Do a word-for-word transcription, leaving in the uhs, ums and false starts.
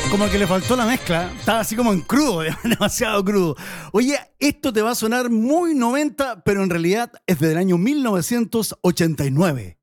Como que le faltó la mezcla. Estaba así como en crudo, demasiado crudo. Oye, esto te va a sonar muy noventa, pero en realidad es del año mil novecientos ochenta y nueve.